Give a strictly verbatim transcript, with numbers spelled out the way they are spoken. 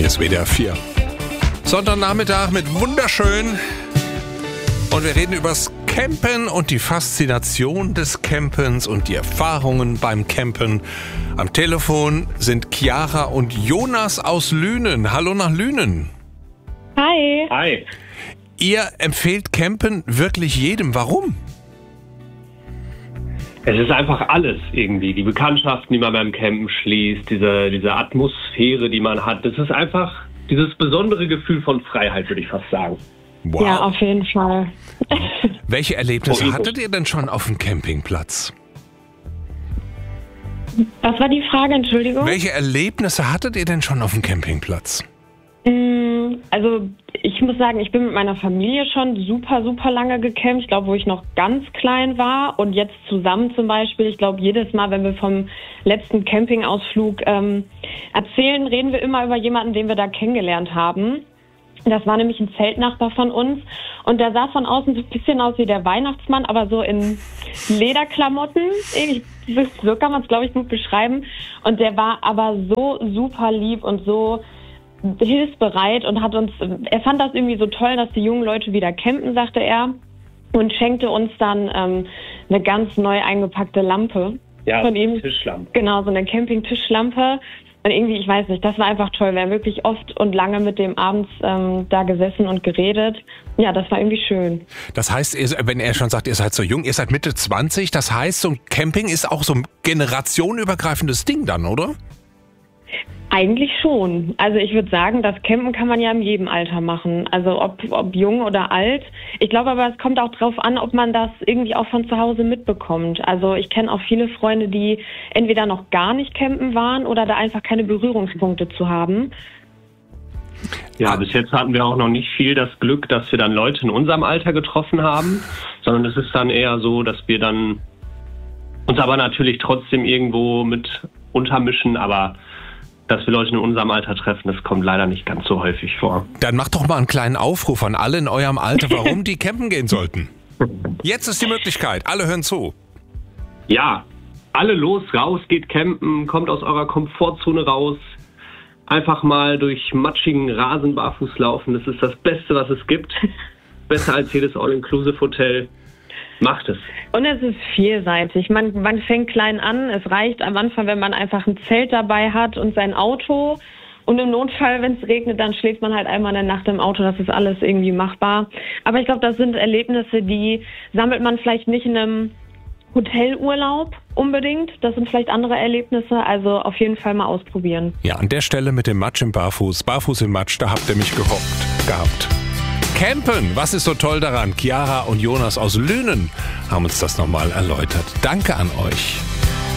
ist W D R vier. Sonntagnachmittag mit wunderschön. Und wir reden übers Campen und die Faszination des Campens und die Erfahrungen beim Campen. Am Telefon sind Chiara und Jonas aus Lünen. Hallo nach Lünen. Hi. Hi. Ihr empfehlt Campen wirklich jedem. Warum? Es ist einfach alles irgendwie. Die Bekanntschaften, die man beim Campen schließt, diese, diese Atmosphäre, die man hat. Das ist einfach dieses besondere Gefühl von Freiheit, würde ich fast sagen. Wow. Ja, auf jeden Fall. Welche Erlebnisse Oh, hattet ihr denn schon auf dem Campingplatz? Was war die Frage, Entschuldigung? Welche Erlebnisse hattet ihr denn schon auf dem Campingplatz? Also ich muss sagen, ich bin mit meiner Familie schon super, super lange gecampt. Ich glaube, wo ich noch ganz klein war und jetzt zusammen zum Beispiel. Ich glaube, jedes Mal, wenn wir vom letzten Campingausflug ähm, erzählen, reden wir immer über jemanden, den wir da kennengelernt haben. Das war nämlich ein Zeltnachbar von uns und der sah von außen so ein bisschen aus wie der Weihnachtsmann, aber so in Lederklamotten. Ich, so kann man es, glaube ich, gut beschreiben. Und der war aber so super lieb und so hilfsbereit und hat uns, er fand das irgendwie so toll, dass die jungen Leute wieder campen, sagte er, und schenkte uns dann ähm, eine ganz neu eingepackte Lampe. Ja, von ihm. Tischlampe. Genau, so eine Camping-Tischlampe. Und irgendwie, ich weiß nicht, das war einfach toll. Wir haben wirklich oft und lange mit dem abends ähm, da gesessen und geredet. Ja, das war irgendwie schön. Das heißt, ihr, wenn er schon sagt, ihr seid so jung, ihr seid Mitte zwanzig, das heißt, so ein Camping ist auch so ein generationenübergreifendes Ding dann, oder? Eigentlich schon. Also ich würde sagen, das Campen kann man ja in jedem Alter machen. Also ob, ob jung oder alt. Ich glaube aber, es kommt auch drauf an, ob man das irgendwie auch von zu Hause mitbekommt. Also ich kenne auch viele Freunde, die entweder noch gar nicht campen waren oder da einfach keine Berührungspunkte zu haben. Ja, bis jetzt hatten wir auch noch nicht viel das Glück, dass wir dann Leute in unserem Alter getroffen haben, sondern es ist dann eher so, dass wir dann uns aber natürlich trotzdem irgendwo mit untermischen, aber dass wir Leute in unserem Alter treffen, das kommt leider nicht ganz so häufig vor. Dann macht doch mal einen kleinen Aufruf an alle in eurem Alter, warum die campen gehen sollten. Jetzt ist die Möglichkeit, alle hören zu. Ja, alle los, raus, geht campen, kommt aus eurer Komfortzone raus. Einfach mal durch matschigen Rasen barfuß laufen, das ist das Beste, was es gibt. Besser als jedes All-Inclusive-Hotel. Macht es. Und es ist vielseitig. Man, man fängt klein an. Es reicht am Anfang, wenn man einfach ein Zelt dabei hat und sein Auto. Und im Notfall, wenn es regnet, dann schläft man halt einmal eine Nacht im Auto. Das ist alles irgendwie machbar. Aber ich glaube, das sind Erlebnisse, die sammelt man vielleicht nicht in einem Hotelurlaub unbedingt. Das sind vielleicht andere Erlebnisse. Also auf jeden Fall mal ausprobieren. Ja, an der Stelle mit dem Matsch im Barfuß, Barfuß im Matsch, da habt ihr mich gehockt gehabt. Campen, was ist so toll daran? Chiara und Jonas aus Lünen haben uns das nochmal erläutert. Danke an euch.